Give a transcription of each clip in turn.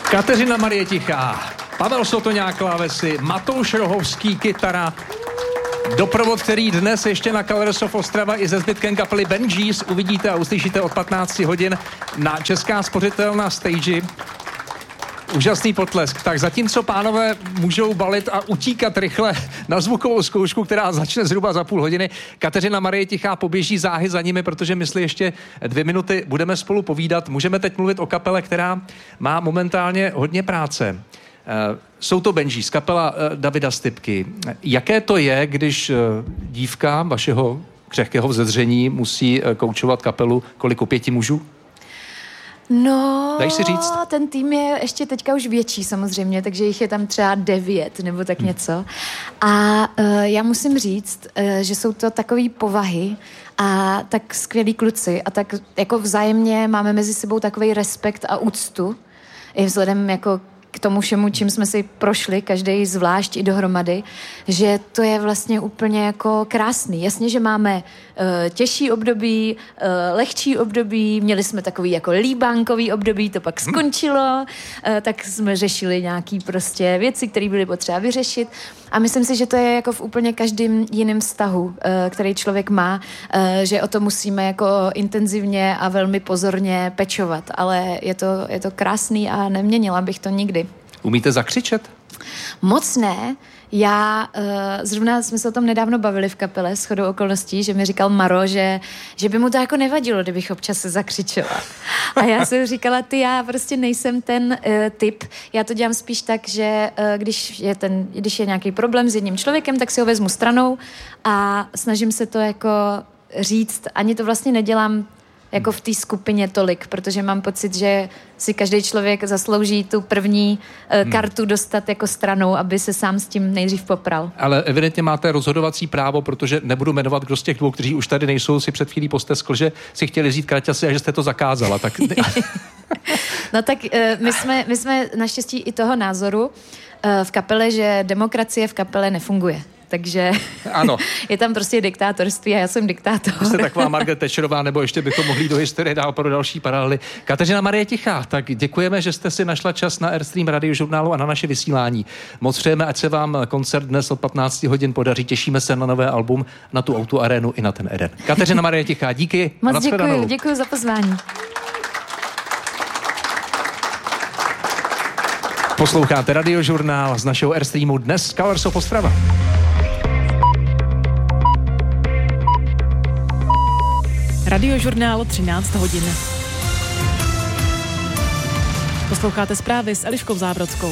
Kateřina Marie Tichá, Pavel Sotoňák klávesy, Matouš Rohovský kytara, doprovod, který dnes ještě na Colors of Ostrava i se zbytkem kapely Benjis uvidíte a uslyšíte od 15 hodin na Česká spořitelna stage. Úžasný potlesk. Tak zatímco pánové můžou balit a utíkat rychle na zvukovou zkoušku, která začne zhruba za půl hodiny, Kateřina Marie Tichá poběží záhy za nimi, protože myslí ještě 2 minuty budeme spolu povídat. Můžeme teď mluvit o kapele, která má momentálně hodně práce. Jsou to Benjis, kapela Davida Stypky. Jaké to je, když dívka vašeho křehkého vzezření musí koučovat kapelu koliko 5 mužů? No, daj si říct. Ten tým je ještě teďka už větší samozřejmě, takže jich je tam třeba 9 nebo tak něco. A já musím říct, že jsou to takový povahy a tak skvělí kluci a tak jako vzájemně máme mezi sebou takový respekt a úctu i vzhledem jako k tomu všemu, čím jsme si prošli, každý zvlášť i dohromady, že to je vlastně úplně jako krásný. Jasně, že máme těžší období, lehčí období, měli jsme takový jako líbánkový období, to pak skončilo, tak jsme řešili nějaký prostě věci, které byly potřeba vyřešit a myslím si, že to je jako v úplně každém jiném vztahu, který člověk má, že o to musíme jako intenzivně a velmi pozorně pečovat, ale je to krásný a neměnila bych to nikdy. Umíte zakřičet? Moc ne. Já zrovna jsme se o tom nedávno bavili v kapele shodou okolností, že mi říkal Maro, že by mu to jako nevadilo, kdybych občas se zakřičela. A já jsem říkala, já prostě nejsem ten typ. Já to dělám spíš tak, že když je nějaký problém s jedním člověkem, tak si ho vezmu stranou a snažím se to jako říct. Ani to vlastně nedělám jako v té skupině tolik, protože mám pocit, že si každý člověk zaslouží tu první kartu dostat jako stranou, aby se sám s tím nejdřív popral. Ale evidentně máte rozhodovací právo, protože nebudu jmenovat, kdo z těch 2, kteří už tady nejsou, si před chvílí posteskl, že si chtěli vzít kraťasy a že jste to zakázala. Tak... No tak my jsme naštěstí i toho názoru v kapele, že demokracie v kapele nefunguje. Takže ano. Je tam prostě diktátorství a já jsem diktátor. Jste taková Margaret Thatcherová, nebo ještě bychom mohli do historie dál pro další paralely. Kateřina Marie Tichá, tak děkujeme, že jste si našla čas na Airstream Radiožurnálu a na naše vysílání. Moc přejeme, ať se vám koncert dnes od 15 hodin podaří. Těšíme se na nové album, na tu Auto Arénu i na ten Eden. Kateřina Marie Tichá, díky. Moc děkuji za pozvání. Posloucháte Radiožurnál z našeho Airstreamu dnes Colors of Ostrava. Radiožurnál 13 hodin. Posloucháte zprávy s Eliškou Zábrodskou.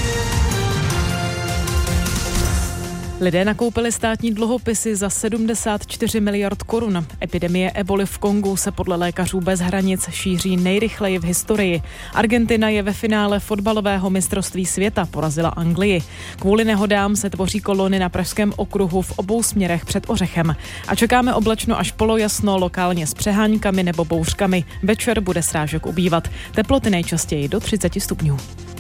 Lidé nakoupili státní dluhopisy za 74 miliard korun. Epidemie eboli v Kongu se podle lékařů bez hranic šíří nejrychleji v historii. Argentina je ve finále fotbalového mistrovství světa, porazila Anglii. Kvůli nehodám se tvoří kolony na Pražském okruhu v obou směrech před Ořechem. A čekáme oblačno až polojasno, lokálně s přeháňkami nebo bouřkami. Večer bude srážek ubývat. Teploty nejčastěji do 30 stupňů.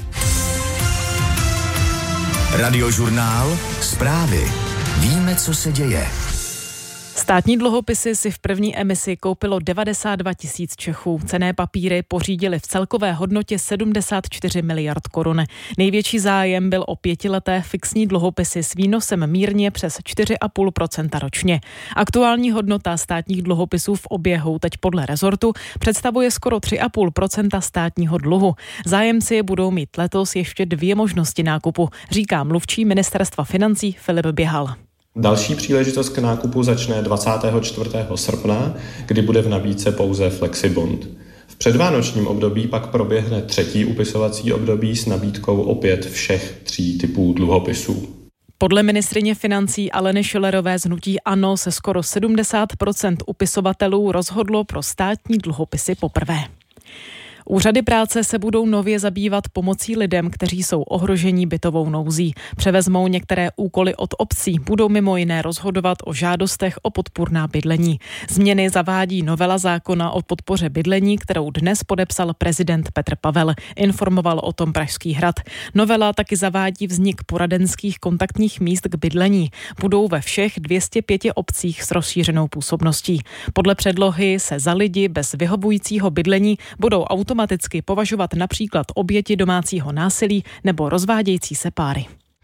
Radiožurnál, zprávy. Víme, co se děje. Státní dluhopisy si v první emisi koupilo 92 000 Čechů. Cenné papíry pořídili v celkové hodnotě 74 miliard korun. Největší zájem byl o 5leté fixní dluhopisy s výnosem mírně přes 4,5% ročně. Aktuální hodnota státních dluhopisů v oběhu teď podle rezortu představuje skoro 3,5% státního dluhu. Zájemci budou mít letos ještě 2 možnosti nákupu, říká mluvčí ministerstva financí Filip Běhal. Další příležitost k nákupu začne 24. srpna, kdy bude v nabídce pouze Flexibond. V předvánočním období pak proběhne 3. upisovací období s nabídkou opět všech 3 typů dluhopisů. Podle ministryně financí Aleny Schillerové z hnutí ANO se skoro 70% upisovatelů rozhodlo pro státní dluhopisy poprvé. Úřady práce se budou nově zabývat pomocí lidem, kteří jsou ohroženi bytovou nouzí. Převezmou některé úkoly od obcí, budou mimo jiné rozhodovat o žádostech o podpůrná bydlení. Změny zavádí novela zákona o podpoře bydlení, kterou dnes podepsal prezident Petr Pavel. Informoval o tom Pražský hrad. Novela taky zavádí vznik poradenských kontaktních míst k bydlení. Budou ve všech 205 obcích s rozšířenou působností. Podle předlohy se za lidi bez vyhovujícího bydlení budou automaticky automaticky považovat například oběti domácího násilí nebo rozvádějící se páry.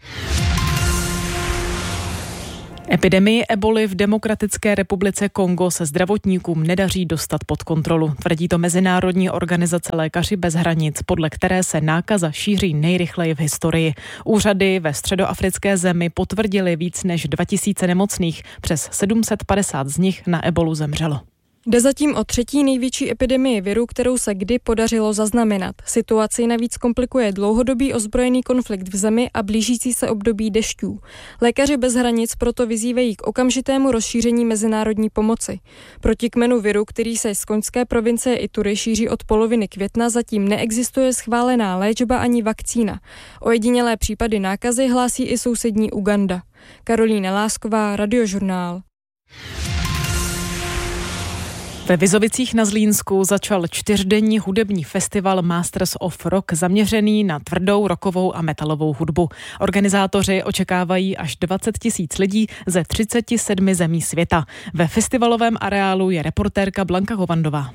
Epidemii eboly v Demokratické republice Kongo se zdravotníkům nedaří dostat pod kontrolu. Tvrdí to Mezinárodní organizace Lékaři bez hranic, podle které se nákaza šíří nejrychleji v historii. Úřady ve středoafrické zemi potvrdily víc než 2000 nemocných, přes 750 z nich na ebolu zemřelo. Jde zatím o třetí největší epidemii viru, kterou se kdy podařilo zaznamenat. Situaci navíc komplikuje dlouhodobý ozbrojený konflikt v zemi a blížící se období dešťů. Lékaři bez hranic proto vyzývají k okamžitému rozšíření mezinárodní pomoci. Proti kmenu viru, který se z koňské provincie Ituri šíří od poloviny května, zatím neexistuje schválená léčba ani vakcína. Ojedinělé případy nákazy hlásí i sousední Uganda. Karolína Lásková, Radiožurnál. Ve Vizovicích na Zlínsku začal 4denní hudební festival Masters of Rock zaměřený na tvrdou rockovou a metalovou hudbu. Organizátoři očekávají až 20 000 lidí ze 37 zemí světa. Ve festivalovém areálu je reportérka Blanka Hovandová.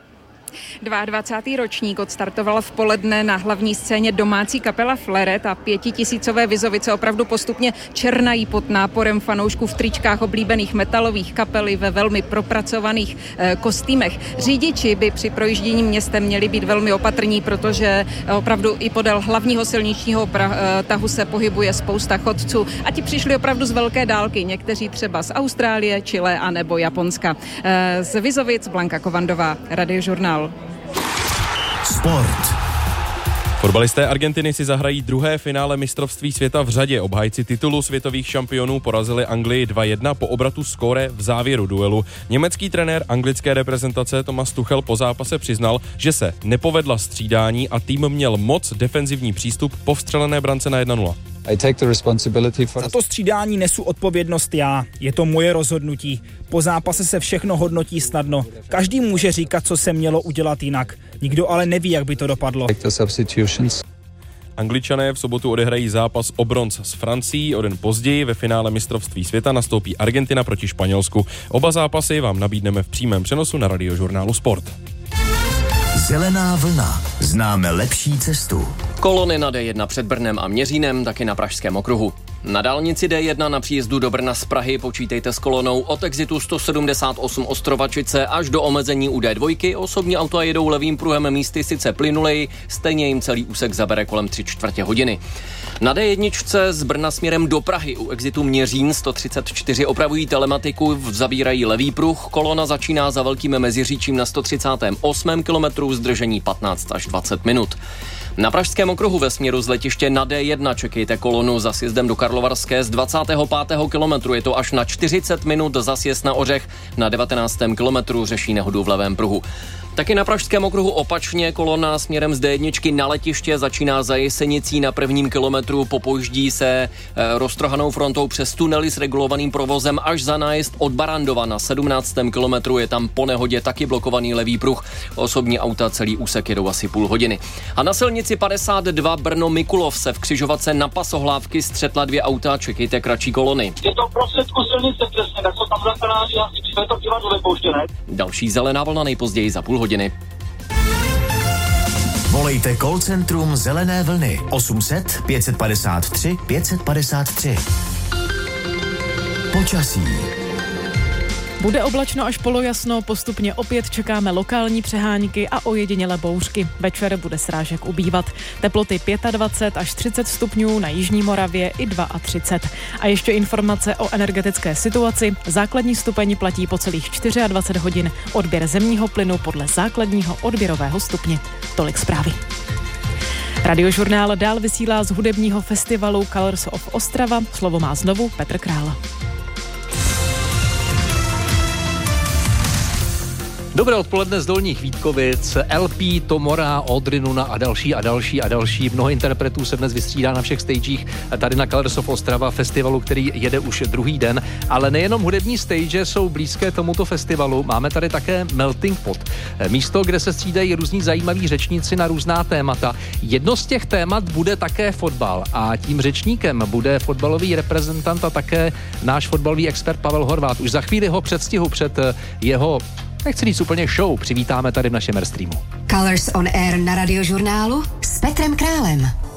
22. ročník odstartoval v poledne na hlavní scéně domácí kapela Fleret a 5000 Vizovice opravdu postupně černají pod náporem fanoušků v tričkách oblíbených metalových kapel ve velmi propracovaných kostýmech. Řidiči by při projíždění městem měli být velmi opatrní, protože opravdu i podél hlavního silničního tahu se pohybuje spousta chodců a ti přišli opravdu z velké dálky, někteří třeba z Austrálie, Chile a nebo Japonska. Z Vizovic Blanka Kovandová, Radiožurnál. Sport. Fotbalisté Argentiny si zahrají druhé finále mistrovství světa v řadě. Obhájci titulu světových šampionů porazili Anglii 2-1 po obratu skóre v závěru duelu. Německý trenér anglické reprezentace Thomas Tuchel po zápase přiznal, že se nepovedla střídání a tým měl moc defenzivní přístup po vstřelené brance na 1-0. Za to střídání nesu odpovědnost já. Je to moje rozhodnutí. Po zápase se všechno hodnotí snadno. Každý může říkat, co se mělo udělat jinak. Nikdo ale neví, jak by to dopadlo. Angličané v sobotu odehrají zápas o bronz s Francií. O den později ve finále mistrovství světa nastoupí Argentina proti Španělsku. Oba zápasy vám nabídneme v přímém přenosu na Radiožurnálu Sport. Zelená vlna. Známe lepší cestu. Kolony na D1 před Brnem a Měřínem, taky na Pražském okruhu. Na dálnici D1 na příjezdu do Brna z Prahy počítejte s kolonou od exitu 178 Ostrovačice až do omezení u D2. Osobní auta jedou levým pruhem místy sice plynuleji, stejně jim celý úsek zabere kolem 3/4 hodiny. Na D1 z Brna směrem do Prahy u exitu Měřín 134 opravují telematiku, zabírají levý pruh, kolona začíná za Velkým Meziříčím na 138. kilometru, zdržení 15 až 20 minut. Na Pražském okruhu ve směru z letiště na D1 čekejte kolonu za sjezdem do Karlovarské z 25. kilometru. Je to až na 40 minut za sjezd na Ořech. Na 19. kilometru řeší nehodu v levém pruhu. Taky na Pražském okruhu opačně kolona směrem z D1 na letiště začíná za Jesenicí na 1. kilometru, popojíždí se roztrhanou frontou přes tunely s regulovaným provozem až za nájezd od Barandova. Na 17. kilometru je tam po nehodě taky blokovaný levý pruh. Osobní auta celý úsek jedou asi půl hodiny. A na silnici 52 Brno-Mikulov se v křižovatce na pasohlávky střetla dvě auta, čekejte kratší kolony. Je to prostředku silnice přesně, tak to tam zatanáří asi při to divadlo vypouštěné. Další zelená vlna nejpozději za půl hodiny. Volejte call centrum Zelené vlny 800 553 553. Počasí. Bude oblačno až polojasno, postupně opět čekáme lokální přehánky a ojedinělé bouřky. Večer bude srážek ubývat. Teploty 25 až 30 stupňů na jižní Moravě i 32. A ještě informace o energetické situaci. Základní stupeň platí po celých 24 hodin. Odběr zemního plynu podle základního odběrového stupně. Tolik zprávy. Radiožurnál dál vysílá z hudebního festivalu Colors of Ostrava. Slovo má znovu Petr Král. Dobré odpoledne z Dolních Vítkovic, LP, Tomora, Audrey Nuna a další. Mnoho interpretů se dnes vystřídá na všech stagech tady na Colors of Ostrava, festivalu, který jede už druhý den. Ale nejenom hudební stage jsou blízké tomuto festivalu, máme tady také Melting Pot. Místo, kde se střídají různí zajímaví řečníci na různá témata. Jedno z těch témat bude také fotbal a tím řečníkem bude fotbalový reprezentant a také náš fotbalový expert Pavel Horváth. Už za chvíli ho předstihu před jeho nechci říct úplně show, přivítáme tady v našem Airstreamu. Colors on Air na Radiožurnálu s Petrem Králem.